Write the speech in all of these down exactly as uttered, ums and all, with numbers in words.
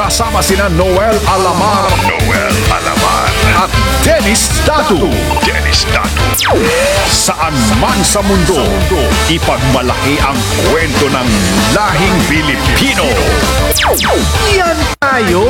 kasama sina Noel Alamar, Noel Alamar at Dennis Datu. Dennis Datu. Saan man sa mundo, ipagmalaki ang kwento ng lahing Pilipino. Yan tayo!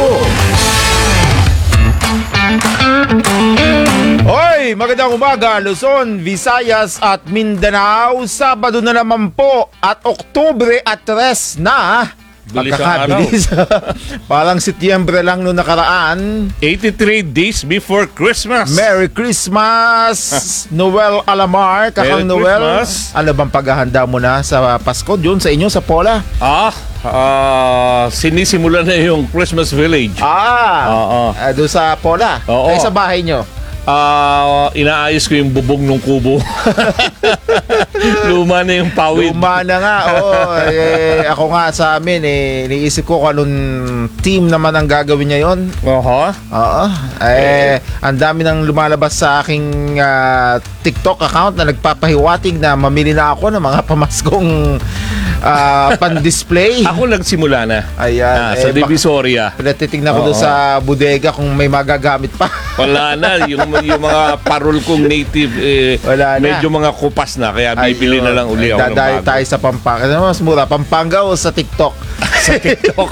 Hoy, magandang umaga Luzon, Visayas at Mindanao. Sabado na naman po at Oktubre at tres na. Bilis ang Pagkakabilis. Parang Setyembre lang noong nakaraan. eighty-three days before Christmas. Merry Christmas, Noel Alamar, Kakang Merry Noel. Christmas. Ano bang paghahanda mo na sa Pasko? Yun sa inyo, sa Pola? Ah, ah, sinisimula na yung Christmas Village. Ah, Oo. ah, doon sa Pola? Oo. Ay, sa bahay nyo? Ah, inaayos ko yung bubong ng kubo. Luma na yung pawid. Luma na nga, oo. Eh, ako nga sa amin, eh, iniisip ko kung anong team naman ang gagawin niya yun. Oho. Oo. Eh, ang dami nang lumalabas sa aking ah, TikTok account na nagpapahiwatig na mamili na ako ng mga pamaskong ah, pan-display. Ako nagsimula na. Ayan. Ah, sa eh, Divisoria. Pinatitignan ko doon Oo. sa bodega kung may magagamit pa. Wala na. Yung, yung mga parol kong native, eh, Wala na. medyo mga kupas na. Kaya bibili Ayun. na lang uli ako ng Dadayo bago. tayo sa Pampanga. Ano mas mura? Pampanga o sa TikTok? Sa TikTok.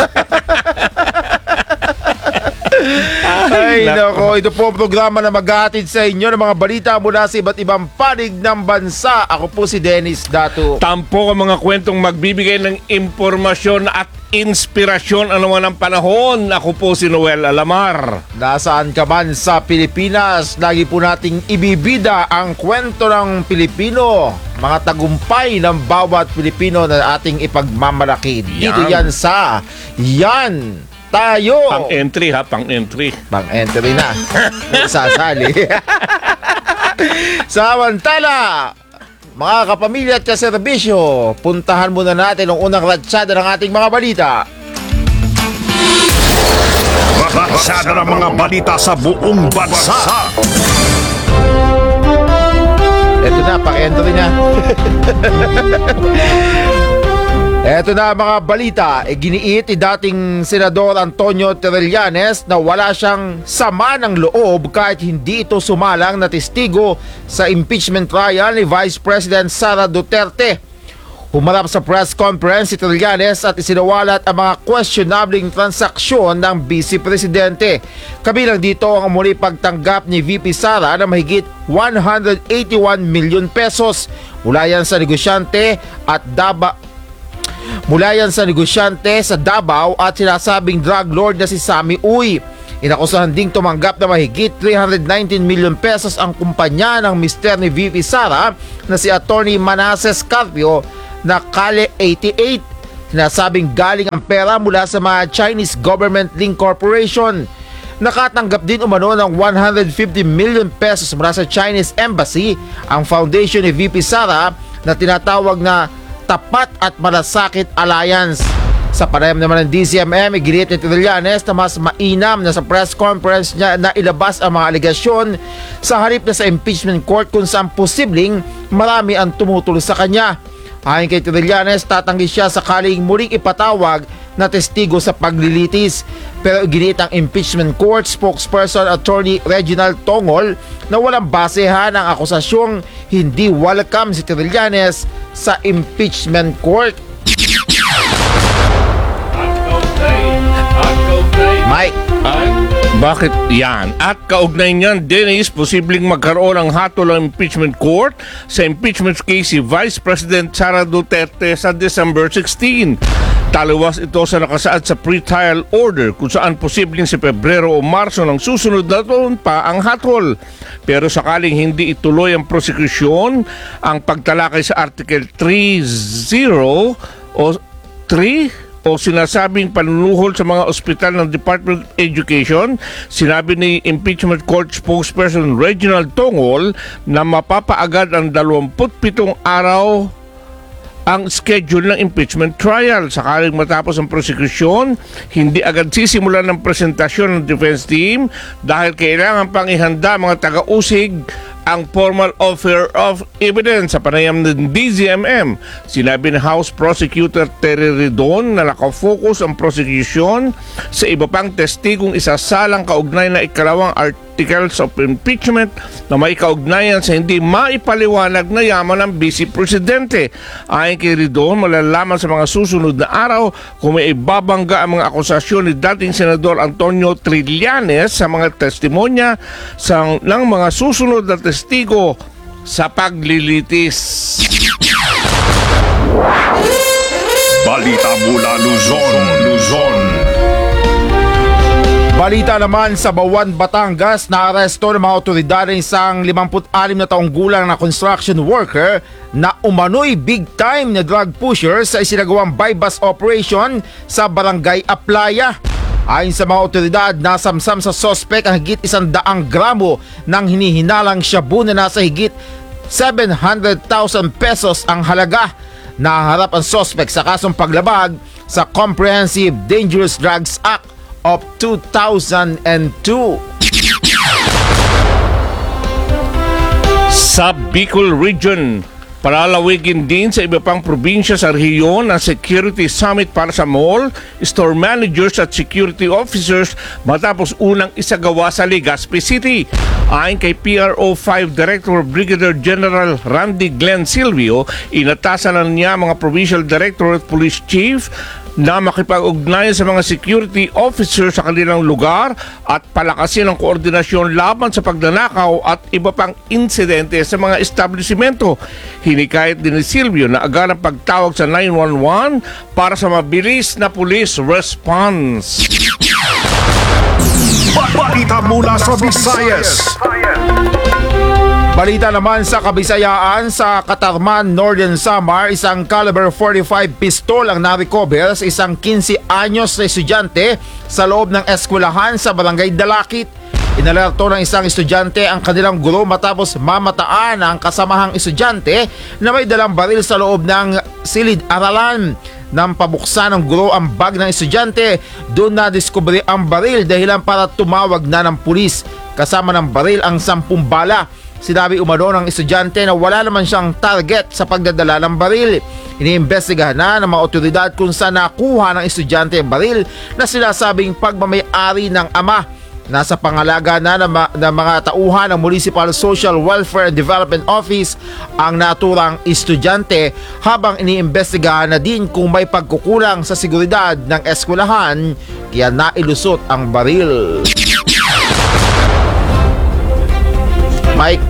Ay, nako, ito po ang programa na maghahatid sa inyo ng mga balita mula sa iba't ibang panig ng bansa. Ako po si Dennis Datu. Tampo ang mga kwentong magbibigay ng impormasyon at inspirasyon anuman ang panahon. Ako po si Noel Alamar. Nasaan ka man sa Pilipinas, lagi po nating ibibida ang kwento ng Pilipino, mga tagumpay ng bawat Pilipino na ating ipagmamalaki. Dito yan Yan. sa Yan Tayo. Pang-entry ha, pang-entry. Pang-entry na. Sasali. Samantala, mga kapamilya at kaserbisyo, puntahan muna natin ang unang ratsada ng ating mga balita. Ratsada ng mga balita sa buong bansa. Ito na, paki-entry na. Eto na mga balita, e giniit ni dating Senador Antonio Trillanes na wala siyang sama ng loob kahit hindi ito sumalang na testigo sa impeachment trial ni Vice President Sara Duterte. Humarap sa press conference si Trillanes at isinawalat ang mga questionabling transaksyon ng Vice Presidente. Kabilang dito ang muli pagtanggap ni V P Sara na mahigit one hundred eighty-one million pesos mula yan sa negosyante at daba Mula yan sa negosyante sa Davao at sinasabing drug lord na si Sammy Uy. Inakusahan ding tumanggap na mahigit three hundred nineteen million pesos ang kumpanya ng mister ni V P Sara na si Attorney Manasseh Carpio na Kale eighty-eight. Sinasabing galing ang pera mula sa mga Chinese government-linked corporation. Nakatanggap din umano ng one hundred fifty million pesos mula sa Chinese Embassy ang foundation ni V P Sara na tinatawag na Tapat at Malasakit Alliance. Sa panayam naman ng D C M M, iginiit ni Trillanes na mas mainam na sa press conference niya na ilabas ang mga alegasyon sa harip na sa impeachment court kung saan posibleng marami ang tumutulong sa kanya. Ayon kay Trillanes, tatanggi siya sakaling muling ipatawag na testigo sa paglilitis. Pero iginiit ang impeachment court spokesperson Attorney Reginald Tongol na walang basehan ang akusasyong hindi welcome si Trillanes sa impeachment court. Mike, Bakit yan? At kaugnay niyan, Dennis, posibleng magkaroon ng hatol ang impeachment court sa impeachment case si Vice President Sara Duterte sa December sixteenth. Taliwas ito sa nakasaad sa pre-trial order kung saan posibleng sa Pebrero o Marso ng susunod na taon pa ang hatol. Pero sakaling hindi ituloy ang prosecution, ang pagtalakay sa Article three zero o three o sinasabing panunuhol sa mga ospital ng Department of Education, sinabi ni impeachment court spokesperson Reginald Tongol na mapapaagad ang dalawampu't pitong araw ang schedule ng impeachment trial. Sakaling matapos ang prosecution, hindi agad sisimulan ng presentasyon ng defense team dahil kailangan pang ihanda mga taga-usig ang formal offer of evidence sa panayam ng D Z M M. Sinabi ni House Prosecutor Terry Ridon na nakafocus ang prosecution sa iba pang testigong isasalang kaugnay na ikalawang articles of impeachment na may kaugnayan sa hindi maipaliwanag na yaman ng Vice Presidente. Ayon kay Ridon, malalaman sa mga susunod na araw kung may ibabangga ang mga akusasyon ni dating Senador Antonio Trillanes sa mga testimonya sa, ng mga susunod na testigo sa paglilitis. Balita mula Luzon, Luzon. Balita naman sa Bawan, Batangas, na aresto ng mga otoridad ng isang limampu't-anim na taong gulang na construction worker na umano'y big time na drug pusher sa isinagawang buy-bust operation sa Barangay Aplaya. Ayon sa mga otoridad, nasamsam sa sospek ang higit isang daang gramo ng hinihinalang shabu na nasa higit seven hundred thousand pesos ang halaga. Naharap ang sospek sa kasong paglabag sa Comprehensive Dangerous Drugs Act of two thousand two. Sa Bicol Region, palalawigin din sa iba pang probinsya sa rehiyon ang Security Summit para sa mall, store managers at security officers matapos unang isagawa sa Legazpi City. Ayon kay P R O five Director Brigadier General Randy Glenn Silvio, inatasan na niya mga Provincial Director at Police Chief na makipag-ugnayan sa mga security officers sa kanilang lugar at palakasin ang koordinasyon laban sa pagnanakaw at iba pang insidente sa mga establishmento. Hinikayat din ni Silvio na agad ang pagtawag sa nine one one para sa mabilis na police response. Balita mula sa Visayas. Balita naman sa Kabisayaan, sa Katarman, Northern Samar, isang caliber forty-five pistol ang na-recover sa isang quince anyos na estudyante sa loob ng eskwelahan sa Barangay Dalakit. Inalerto ng isang estudyante ang kanilang guro matapos mamataan ang kasamahang estudyante na may dalang baril sa loob ng silid-aralan. Nang pabuksan ng guro ang bag ng estudyante, doon na diskubre ang baril dahilan para tumawag na ng pulis. Kasama ng baril ang sampung bala. Sinabi umano ng estudyante na wala naman siyang target sa pagdadala ng baril. Iniimbestigahan na ng mga otoridad kung saan nakuha ng estudyante ang baril na sinasabing pagmamay-ari ng ama. Nasa pangalaga na ng, ma- ng mga tauhan ng Municipal Social Welfare and Development Office ang naturang estudyante, habang iniimbestigahan na din kung may pagkukulang sa seguridad ng eskwelahan kaya nailusot ang baril. Mike.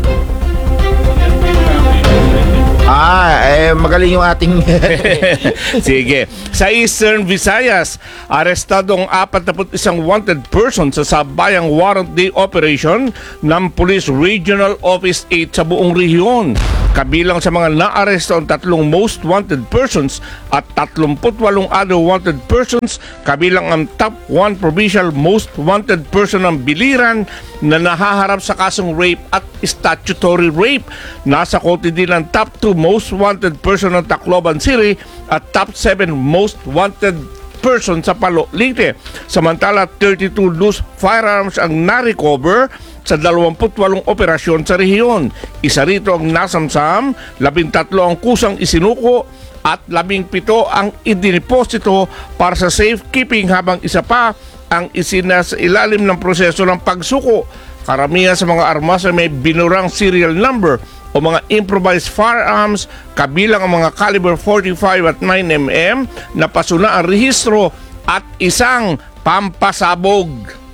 Ah, eh, magaling yung ating... Sige. Sa Eastern Visayas, arestado ang forty-one wanted person sa sabayang warrant day operation ng Police Regional Office eight sa buong rehiyon. Kabilang sa mga naaresto ang tatlong most wanted persons at thirty-eight other wanted persons, kabilang ang top one provincial most wanted person ng Biliran na nahaharap sa kasong rape at statutory rape. Nasa kote din ang top two most wanted person ng Tacloban City at top seven most wanted person sa Palo Leyte. Samantala, thirty-two loose firearms ang na-recover sa twenty-eight operasyon sa rehiyon. Isa rito ang nasamsam, labintatlo ang kusang isinuko at labing pito ang idiniposito para sa safekeeping, habang isa pa ang isinasa ilalim ng proseso ng pagsuko. Karamihan sa mga armas ay may binurang serial number o mga improvised firearms, kabilang ang mga caliber forty-five at nine millimeter na pasuna ang rehistro at isang pampasabog.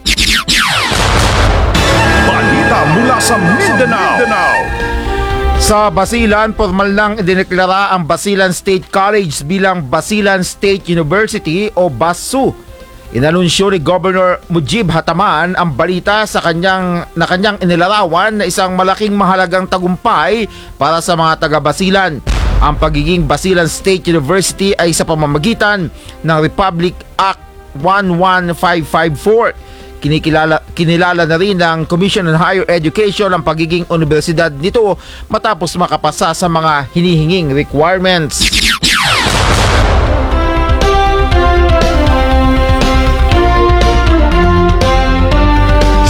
Balita mula sa Mindanao. Sa Basilan, formal nang idineklara ang Basilan State College bilang Basilan State University o BASU. Inanunsyo ni Governor Mujib Hataman ang balita sa kanyang na kanyang inilarawan na isang malaking mahalagang tagumpay para sa mga taga-Basilan. Ang pagiging Basilan State University ay sa pamamagitan ng Republic Act eleven five five four. Kinikilala, kinilala na rin ng Commission on Higher Education ang pagiging universidad nito matapos makapasa sa mga hinihinging requirements.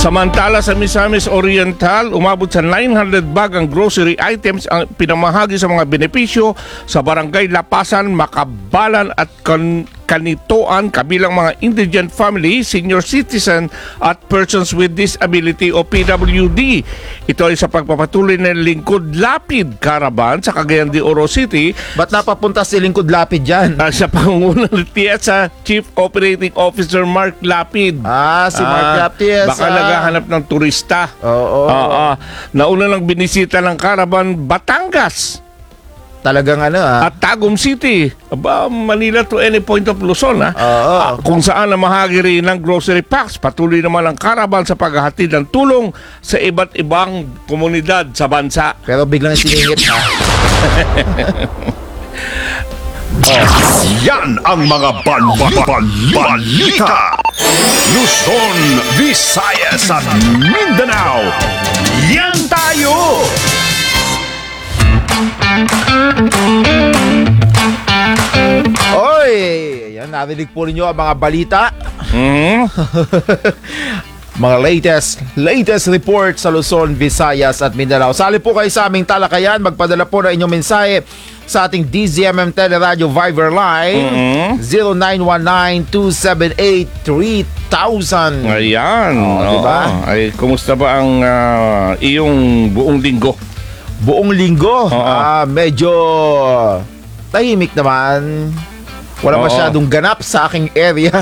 Samantala sa Misamis Oriental, umabot sa nine hundred bag ang grocery items ang pinamahagi sa mga benepisyo sa Barangay Lapasan, Makabalan at Kan- Kanitoan kabilang mga indigent family, senior citizen at persons with disability o P W D. Ito ay sa pagpapatuloy ng Lingkod Lapid Caravan sa Cagayan de Oro City. Ba't napapunta si Lingkod Lapid dyan? Uh, sa pangunguna ni T S A Chief Operating Officer Mark Lapid. Ah, si Mark Ah, Lapid. Baka ah. naghahanap ng turista. Oo. Oo. Nauna lang binisita ng caravan Batangas Talagang ano ah. at Tagum City. Aba, Manila to any point of Luzon, ha? Oo. Ah, kung saan namahagi rin ng grocery packs. Patuloy naman ang caravan sa paghahatid ng tulong sa iba't ibang komunidad sa bansa. Pero biglang siningit ha. Yan ang mga bal bal bal balita. Luzon, Visayas at Mindanao. Yan tayo! Oy! Yan, narinig po ninyo ang mga balita. Hmm? Mga latest, latest report sa Luzon, Visayas at Mindanao. Sali po kayo sa aming talakayan. Magpadala po na inyong mensahe sa ating D Z M M Teleradio Viber line Mhm. zero nine one nine two seven eight three thousand. Ayan. Oo, Oo. diba? Ay, kumusta ba ang ah, iyong buong linggo? Buong linggo, Oo. ah, medyo tahimik naman. Wala Oo. masyadong ganap sa aking area.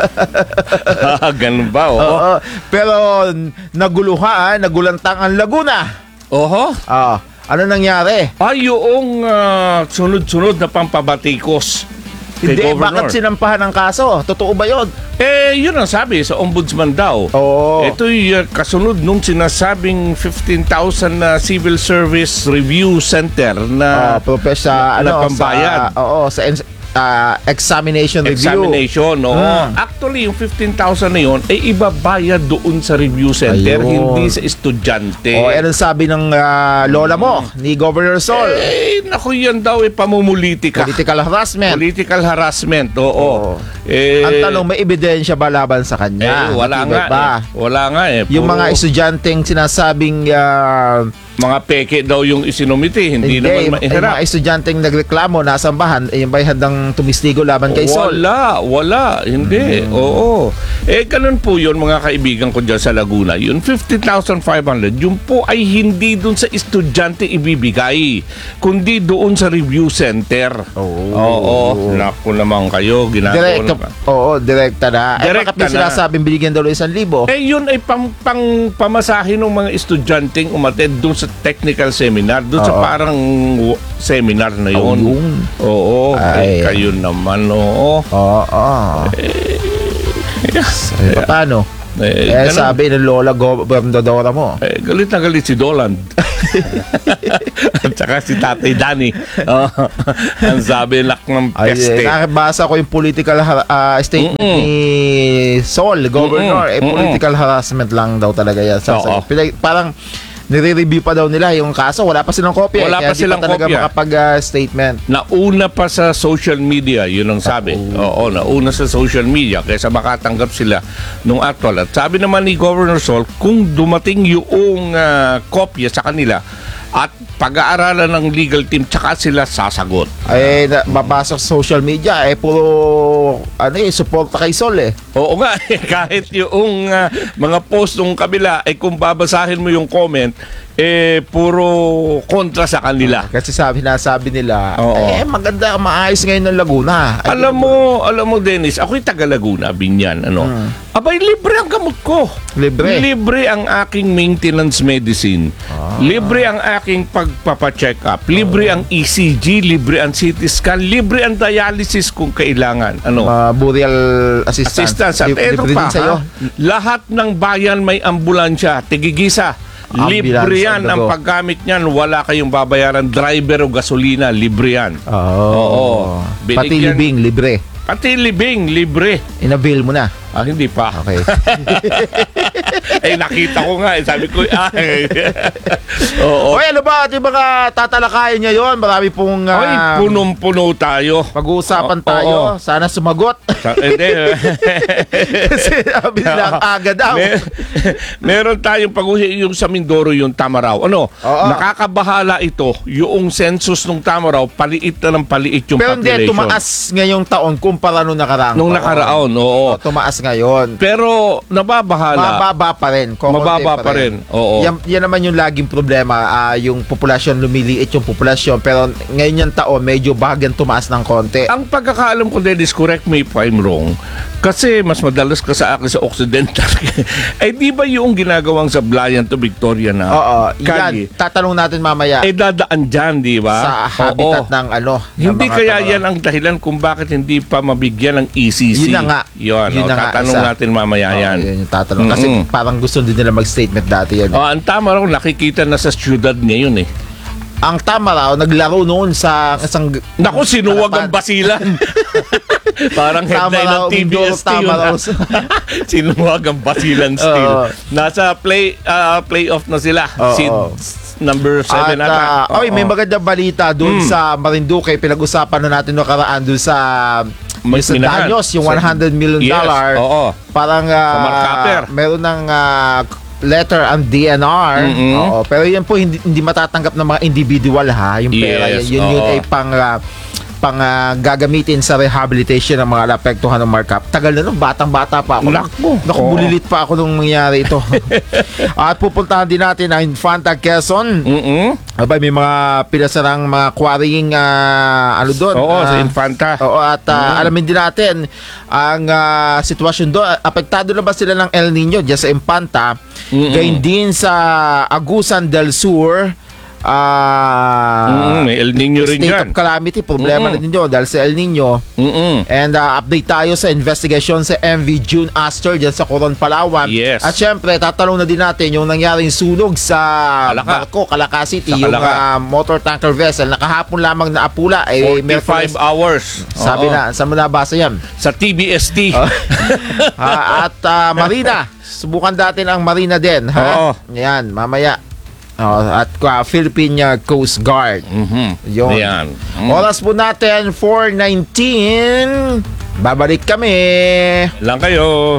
Ganun ba? Oo. Oo. Pero naguluhan, nagulantang ang Laguna. Oho. Ah, ano nangyari? Ay, yung ah, sunod-sunod na pampabatikos kay Hindi, Governor. bakit sinampahan ng kaso? Totoo ba yun? Eh, yun ang sabi sa ombudsman daw. Oo. Ito'y uh, kasunod nung sinasabing fifteen thousand na Civil Service Review Center Ah, na propesa, na ano, pambayad. sa, oo, sa ens- ah, examination review. examination. Oo. Hmm. Actually, yung fifteen thousand na yun ay ibabayad doon sa review center, Ayun. hindi sa estudyante. O, yan ang sabi ng ah, lola mo, ni Governor Sol. Eh, naku, yan daw ay pamumulitika. Political harassment. Political harassment, oo. Oo. Eh, Ang tanong, may ebidensya ba laban sa kanya? eh, wala Matibay nga ba? eh. Wala nga eh. Yung Puro mga estudyanteng sinasabing ah, mga peke daw yung isinumiti, hindi, hindi, yung, naman yung mahirap. mga estudyanteng nagreklamo, nasambahan, eh, yung bay handang tumistigo laban kay Sol. Wala, wala, hindi. Oo. Eh, ganun po yun, mga kaibigan ko dyan sa Laguna. Yung fifty thousand five hundred, yun po ay hindi doon sa estudyante ibibigay, kundi doon sa review center. Oo. Oo. Naku naman kayo, ginagawa Direkta, na. oo, direkta na. Eh, Direkta bakit may na. sinasabing binigyan daw ng isang libo? Eh, yun ay pang, pang pamasahe ng mga estudyanteng umattend doon sa technical seminar, doon sa Oo. parang w- seminar na yun. Oh, yun. Oo. Ay. Eh, kayo naman, oo. Oo, oo. Eh, paano? Eh, Eh, ganun. sabi ng Lola Gobernadora mo. Eh, galit na galit si Dolan. At saka si Tatay Danny. Oh, ang sabi lak ng Ay, peste. eh, nakibasa ko yung political har- ah, statement Mm-mm. ni Sol, Governor. Mm-mm. Eh, political harassment lang daw talaga yan. Sa, Oo. Pinag- parang nire-review pa daw nila yung kaso. Wala pa silang kopya. Wala eh, kaya pa di silang talaga kopya. makapag-statement. Nauna pa sa social media, yun ang sabi. Oo, nauna sa social media kaysa makatanggap sila nung actual. At sabi naman ni Governor Sol, kung dumating yung ah, kopya sa kanila at pag-aaralan ng legal team, tsaka sila sasagot. Ay, na, mabasa sa social media, eh, puro, ano eh, support kay Sol eh. Oo nga, eh, kahit yung ah, mga post ng kabila, eh kung babasahin mo yung comment, eh puro kontra sa kanila. Kasi sabi na sabi nila, Oo. eh, maganda, maayos ngayon ng Laguna. Ay, Alam mo, alam mo Dennis, ako'y taga Laguna, Binyan, ano. Abay, libre ang gamot ko. Libre? Libre ang aking maintenance medicine. Libre ang aking pagpapa-check up. Libre ang E C G, libre ang C T scan, libre ang dialysis kung kailangan. Ano? mga burial assistance. Assistance. At Lib- eto libre pa, din sa'yo. ha? Lahat ng bayan may ambulansya. Tigigisa. Ambulance Libre yan on the ang go. paggamit niyan. Wala kayong babayaran. Driver o gasolina, libre yan. Oo. Oo. Pati Binigyan- libing, libre. Pati libing, libre. Inavail mo na. Ah, hindi pa. Okay. Eh, nakita ko nga. Eh. Sabi ko, ay. Oo. Oy, ano ba ating mga tatalakayin ngayon? Marami pong uh, Ay, punong-puno tayo. pag-uusapan Oo, tayo. oo. Sana sumagot. Sa, hindi. Kasi sabi nila, aga daw. Mer- meron tayong pag-uhi yung sa Mindoro, yung Tamaraw. Ano? Oo. Nakakabahala ito. Yung census ng Tamaraw, paliit na ng paliit yung Pero hindi, population. tumaas ngayong taon kumpara nung nakaraang Nung taon. nakaraon, oo. O, tumaas ngayon. Pero nababahala. Mababa pa rin. Kukunti Mababa pa rin, oo. Yan, yan naman yung laging problema. ah, yung populasyon, lumiliit yung populasyon. Pero ngayon yung taon, medyo bahagyang tumaas ng konti. Ang pagkakaalam ko, Dennis, correct me if I'm wrong, kasi mas madalas ka sa akin sa Occidental. Eh, di ba yung ginagawang sa Blayan to Victoria na Oo, kalye? yan. Tatanong natin mamaya Eh, dadaan dyan, di ba? sa habitat Oo. ng ano. ng Hindi mga kaya Tamaraw. yan ang dahilan kung bakit hindi pa mabigyan ng E C C. Yun na nga. Yun, Yun oh, na nga, tatanong isa. natin mamaya Oo, yan. yun yung tatanong. Kasi Mm-mm. parang gusto din nila mag-statement dati yan. Oh, ang tama raw, nakikita na sa syudad ngayon eh. Ang Tamaraw, naglaro noon sa isang... Naku, sinuwag ang harapan. basilan. Parang headline ng Tamaraw, T V Mindoro, S T yun. Tamaraw. Sinuwag ang basilan still. Oo. Nasa play ah, playoff na sila. Oo. Seed number seven At, ata. ah, oy, may Oo. magandang balita doon Mm. sa Marinduque. Pinag-usapan na natin noong karaan doon sa... May Yung sa minahan. Danyos, yung Sa- one hundred million Yes, dollar. oo. Parang Sa Marcaper. uh, meron ng ah, letter ang D N R. Mm-mm. Oo, pero yan po hindi, hindi matatanggap ng mga individual ha, yung pera. Yes, Yun yun oo. ay pang ah, pang ah, gagamitin sa rehabilitation ng mga apektuhan ng markup. Tagal na nung batang-bata pa ako. Naku. Naku, Oo. bulilit pa ako nung nangyari ito. At pupuntahan din natin ang Infanta Quezon. Mm-mm. Abay, may mga pinasarang mga quarrying ah, ano doon. Oo, Ah, sa Infanta. Oo, at ah, alamin din natin ang ah, sitwasyon doon. Apektado na ba sila ng El Nino dyan sa Infanta? Mm-mm. Gayun din sa Agusan del Sur. ah Mm-mm, may El Nino rin state dyan. of calamity. Problema Mm-mm. rin din yun dahil sa El Nino. Mm-mm. And ah, update tayo sa investigation sa M V June Astor dyan sa Coron, Palawan. Yes. At syempre, tatanong na din natin yung nangyaring sunog sa Calaca. barko, Calaca City, Sa yung Calaca. ah, motor tanker vessel na kahapon lamang na apula. Eh, forty-five Merkules. hours. Sabi Oo. na, saan mo nabasa yan? Sa T V S T. Ah, at ah, Marina, subukan natin ang Marina din. Ha? Oo. Yan, mamaya. Oh, at ah, Philippine ah, Coast Guard. Mhm. Yun. Ayan. Mm. Oras po natin, four nineteen. Babalik kami. Lang kayo.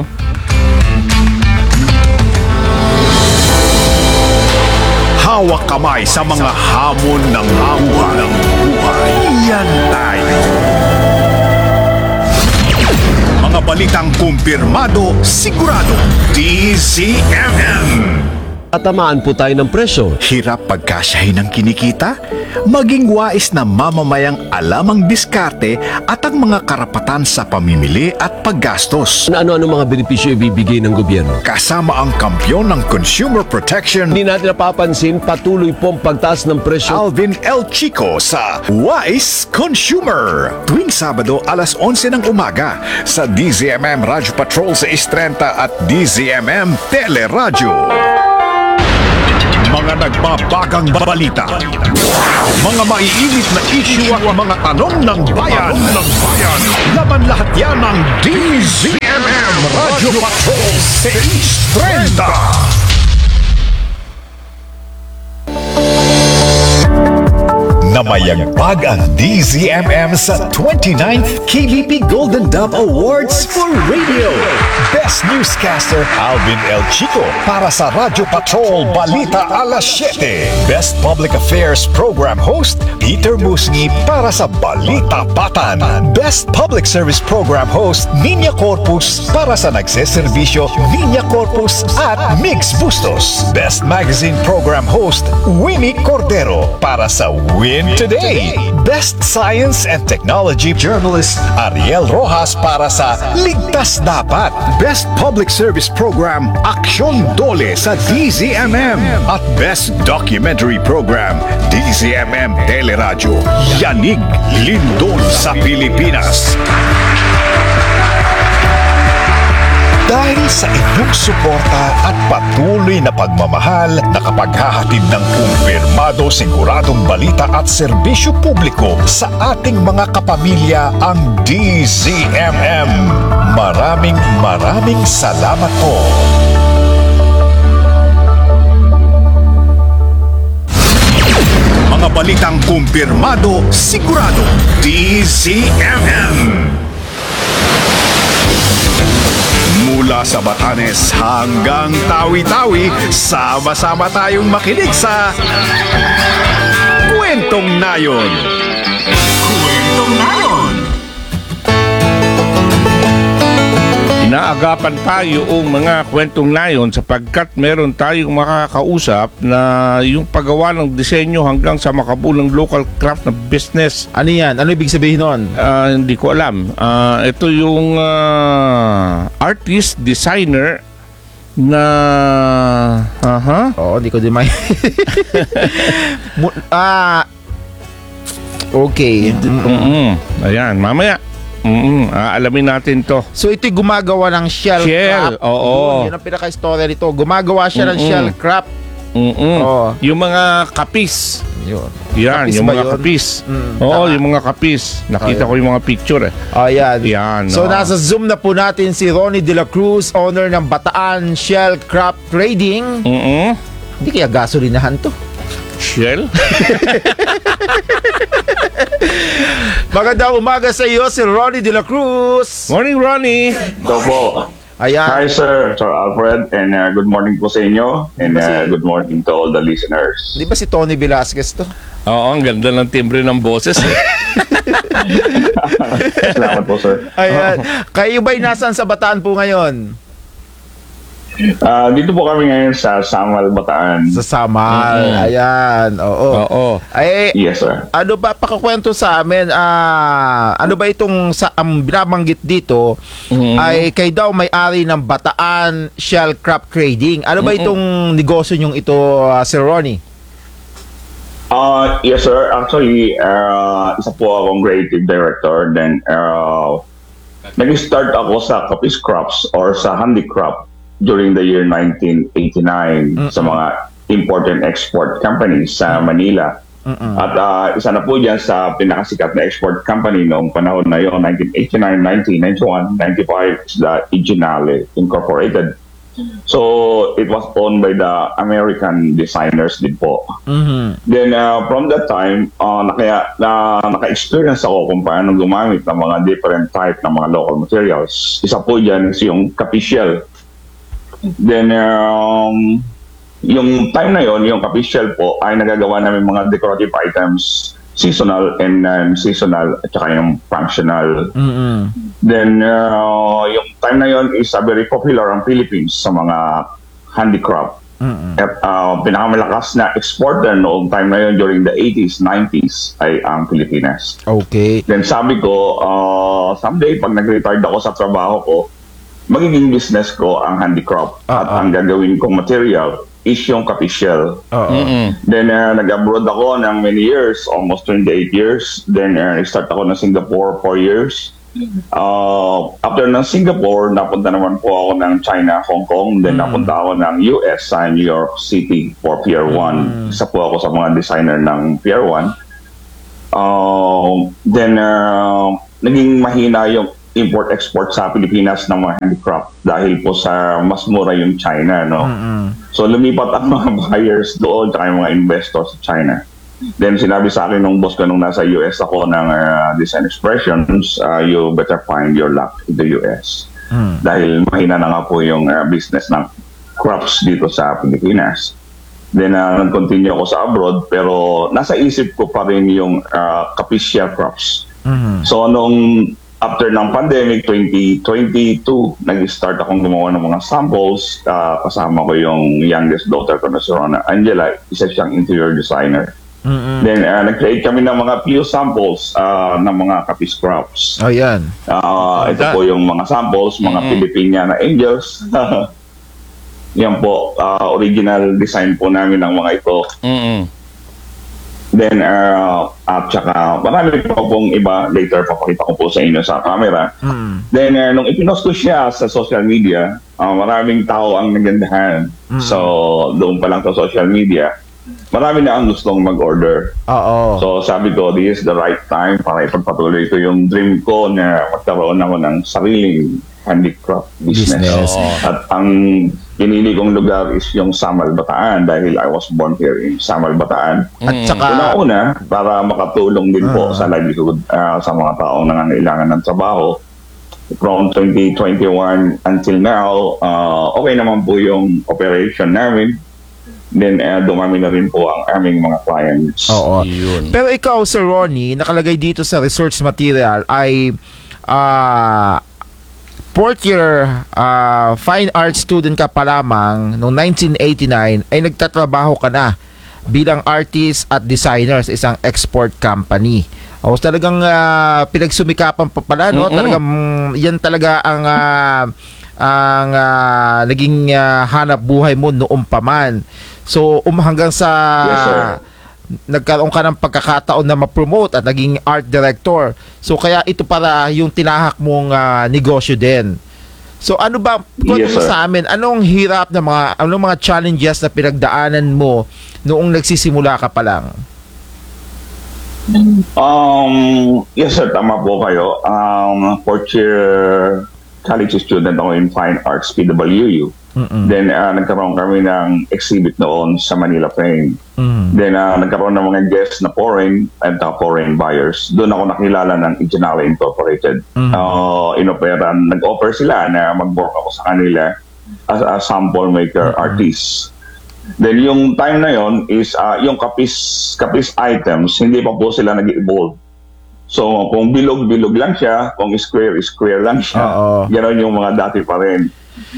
Hawak kamay sa mga hamon ng buhay. Ng buhay. Yan tayo. Mga balitang kumpirmado, sigurado. D Z M M. Tatamaan po tayo ng presyo. Hirap pagkasyahin ng kinikita? Maging wais na mamamayang alam ang diskarte at ang mga karapatan sa pamimili at paggastos. Ano-ano mga benepisyo ibibigay ng gobyerno? Kasama ang kampyon ng consumer protection, Hindi natin napapansin patuloy pong pagtaas ng presyo. Alvin El Chico sa Wise Consumer. Tuwing Sabado alas onse ng umaga sa D Z M M Radyo Patrol sa Istrenta at D Z M M Teleradyo. Mga nagbabagang balita. Mga maiinit na issue at mga tanong ng bayan. ng bayan. Laban lahat yan ng D Z M M Radyo Patrol sa Istrenta. Namayagpag ang D Z M M sa twenty-ninth K B P Golden Dove Awards for Radio. Best Newscaster Alvin El Chico para sa Radyo Patrol Balita alas siyete. Best Public Affairs Program Host Peter Musni para sa Balita Batan. Best Public Service Program Host Niña Corpus para sa Nagseservisyo Niña Corpus at Mix Bustos. Best Magazine Program Host Winnie Cordero para sa Win Today. Best Science and Technology Journalist Ariel Rojas para sa Ligtas Dapat. Best Public Service Program Aksyon Dole sa D Z M M. At Best Documentary Program D Z M M Teleradyo Yanig Lindol sa Pilipinas. Dahil sa inyong suporta at patuloy na pagmamahal, nakapaghahatid ng kumpirmado, siguradong balita at serbisyo publiko sa ating mga kapamilya ang D Z M M. Maraming maraming salamat po. Mga balitang kumpirmado, sigurado. D Z M M. Mula sa Batanes hanggang Tawi-Tawi, sama-sama tayong makinig sa Kwentong Nayon. Kwentong Nayon. Inaagapan tayo ang mga kwentong nayon sapagkat meron tayong makakausap na yung paggawa ng disenyo hanggang sa makabulang local craft na business. Ano yan? Ano ibig sabihin nun? Ah, hindi ko alam. Ah, ito yung ah, artist, designer na... Aha. Oo, hindi ko din may... Mu- Ah... Okay. Mm-mm. Ayan, mamaya. Mm-mm. Ah, alamin natin to. So ito'y gumagawa ng shell, Shell, craft. oo. Yun, yun ang pinaka-istorya nito. Gumagawa siya ng Mm-mm. shell craft. Mm-mm. Oo. Yung mga kapis. Yun. Yan, Kapis yung ba mga yun? kapis. Mm, Oo, tama. yung mga kapis. Nakita Oh, ko yung mga picture eh. Ayan. Yan, So oo. nasa Zoom na po natin si Ronnie De La Cruz, owner ng Bataan Shell Craft Trading. Mm-mm. Hindi kaya gasolinahan to. Shell? Magandang umaga sa iyo, si Ronnie De La Cruz. Morning, Ronnie. Ito po. Ayan. Hi sir, Sir Alfred, and uh, good morning po sa inyo, and uh, good morning to all the listeners. Di ba si Tony Velasquez to? Oo, ang ganda ng timbre ng boses eh. Salamat po sir. Ayan. Kayo ba'y nasaan sa Bataan po ngayon? Uh, dito po kami ngayon sa Samal, Bataan. Sa Samal. Mm-mm. Ayan. Oo. Oo. Ay, Yes sir. ano ba, pakakwento sa amin, ah, ano ba itong sa, ang binabanggit dito, Mm-mm. ay kay daw may-ari ng Bataan Shell Craft Trading. Ano ba itong negosyo nyong ito, ah, Sir Ronnie? Uh, yes sir, actually, uh, isa po akong creative director, then uh, nag-start ako sa Kapis Crops or sa handicraft during the year nineteen eighty-nine Mm-mm. sa mga import and export companies sa Manila. Mm-mm. At uh, isa na po dyan sa pinakasikat na export company noong panahon na yun, nineteen eighty-nine, nineteen ninety-one, ninety-five, is the Iginale Incorporated. So, it was owned by the American designers din po. Mhm. Then, uh, from that time, uh, naka, na, naka-experience ako kung paano gumamit ng mga different type ng mga local materials. Isa po dyan is yung kapishell. Then, um, yung time na yon, yung kapishell po, ay nagagawa namin mga decorative items, seasonal and non-seasonal, at saka yung functional. Mhm. Then, uh, yung time na yon is uh, very popular ang Philippines sa mga handicraft. Mhm. At uh, pinakamalakas na exporter noong time na yun during the eighties, nineties ay ang Pilipinas. Okay. Then sabi ko, uh, someday pag nag-retired ako sa trabaho ko, magiging business ko ang handicraft. Ah, At ah. ang gagawin kong material is yung kapishell. Oo. Mm-mm. Then uh, nag-abroad ako ng many years, almost twenty-eight years. Then uh, nag-start ako ng Singapore four years. Uh, after ng Singapore, napunta naman po ako ng China, Hong Kong. Then napunta ako ng U S sa New York City for Pier one. Isa po ako sa mga designer ng Pier one. Uh, then uh, naging mahina yung import-export sa Pilipinas ng mga handicraft dahil po sa mas mura yung China, no? Mhm. So lumipat ang mga buyers doon at yung mga investors sa China. Then sinabi sa akin nung boss ko nung nasa U S ako ng uh, Design Expressions, uh, you better find your luck in the U S. Mhm. Dahil mahina na nga po yung uh, business ng crops dito sa Pilipinas. Then uh, nag-continue ako sa abroad pero nasa isip ko pa rin yung uh, Kapisia crops. Mhm. So nung after ng pandemic twenty twenty-two, nag-start akong gumawa ng mga samples. Uh, kasama ko yung youngest daughter ko na si Rona Angela, isa siyang interior designer. Mhm. Then uh, nag-create kami ng mga few samples uh, ng mga kapis crops. Oh, yan. Uh, ito Ganda. po yung mga samples, mga Mm-mm. Filipiniana angels. Yan po, uh, original design po namin ng mga ito. Mm-mm. Then, uh, at saka marami pa pong iba, later papakita ko po sa inyo sa camera. Mhm. Then, uh, nung ipinost ko siya sa social media, uh, maraming tao ang nagandahan. Mm. So, doon pa lang sa social media, marami na ang gustong mag-order. Oo. So, sabi ko, this is the right time para ipagpatuloy ko yung dream ko na magkaroon ako ng sariling handicraft business. Business. At ang pinili kong lugar is yung Samal, Bataan dahil I was born here in Samal, Bataan. At saka, Una-una, para makatulong din po sa livelihood uh, sa mga taong nangangailangan ng trabaho. From twenty twenty-one until now, uh, okay naman po yung operation namin. Then, uh, dumami na rin po ang aming mga clients. oo. Yun. Pero ikaw, Sir Ronnie, nakalagay dito sa research material ay ah fourth year ah, fine arts student ka pa lamang noong nineteen eighty-nine ay nagtatrabaho ka na bilang artist at designer sa isang export company. O talagang ah, pinagsumikapan pa pala, no? Mm-mm. Talagang mm, yan talaga ang ah, ang ah, naging ah, hanap buhay mo noong pa man. So um hanggang sa Yes, sir. nagkaroon ka ng pagkakataon na ma-promote at naging art director. So kaya ito para yung tinahak mong ah, negosyo din. So ano ba, kwento Yes, mo sir. sa amin, anong hirap na mga, anong mga challenges na pinagdaanan mo noong nagsisimula ka pa lang? Um, yes sir, tama po kayo. Um, fourth year college student ako in Fine Arts, P W U. Mm-mm. Then uh, nagkaroon kami ng exhibit noon sa Manila Frame. Mm. Then uh, nagkaroon ng mga guests na foreign at uh, foreign buyers. Doon ako nakilala ng Iginala Incorporated. Mhm. Uh, inopera, nag-offer sila na mag-work ako sa kanila as a sample maker artist. Then yung time na yon is uh, yung kapis kapis items, hindi pa po sila nag-evolve. So kung bilog-bilog lang siya, kung square-square lang siya, Oo. gano'n yung mga dati pa rin.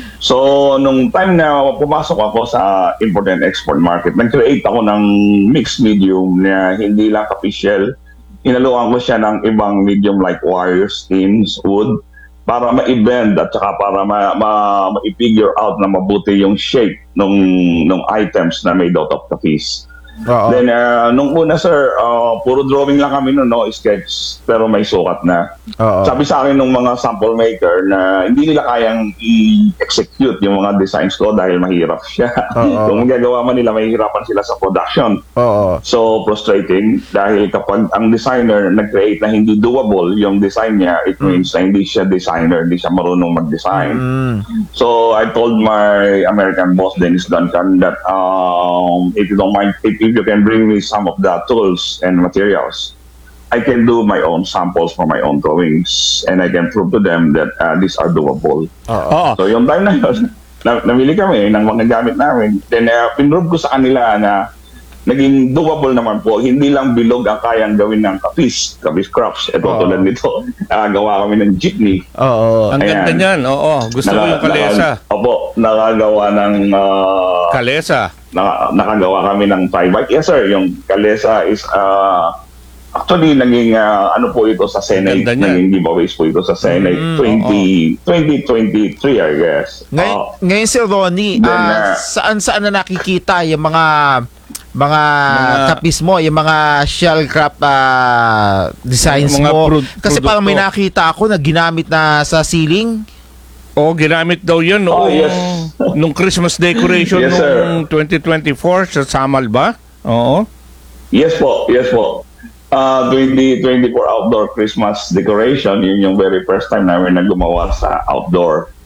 So nung time na pumasok ako sa import and export market, nag-create ako ng mixed medium na hindi lang kapis-shell. Inaluan ko siya ng ibang medium like wires, tins, wood, para ma-bend at saka para ma- ma- ma-figure out na mabuti yung shape ng ng items na made out of kapis. Oo. Then, uh, nung una, sir, uh, puro drawing lang kami noon, no? Sketch, pero may sukat na. Oo. Sabi sa akin ng mga sample maker na hindi nila kayang i-execute yung mga designs ko dahil mahirap siya. Oo. Kung magagawa man nila, mahihirapan sila sa production. Oo. So, frustrating dahil kapag ang designer nag-create na hindi doable yung design niya, it means na hindi siya designer, hindi siya marunong mag-design. Mm. So I told my American boss, Dennis Duncan, that um, if you don't mind, if, if you can bring me some of the tools and materials, I can do my own samples for my own drawings, and I can prove to them that uh, these are doable. Oo. So yung time na yun, na, namili kami ng mga gamit namin. Then uh, pinrove ko sa kanila na naging doable naman po. Hindi lang bilog ang kayang gawin ng kapis, kapis crops. Ito Oo. tulad nito, uh, gawa kami ng jeepney. Oo. Ang ganda Ayan. niyan, oo. Gusto ko yung kalesa. Naka, opo, nakagawa ng uh, Kalesa. naka, nakagawa kami ng tie bike. Yes sir, yung kalesa is uh, actually naging uh, ano po ito sa Senate, Ganda niya. naging giveaways po ito sa Senate Mm, twenty, twenty twenty-three I guess. Ngayon, Oo. ngayon Sir Ronnie, Then, ah, uh, saan saan na nakikita yung mga mga, Mga- kapis mo, yung mga shell craft ah, designs Mga mo? prod- Kasi parang may produkto. nakita ako na ginamit na sa ceiling. Oo, ginamit daw yun Oh, noong, yes. nung Christmas decoration Yes, sir. noong twenty twenty-four sa Samal ba? Oo. Yes po, yes po. Uh, twenty twenty-four outdoor Christmas decoration, yun yung very first time namin na gumawa sa outdoor.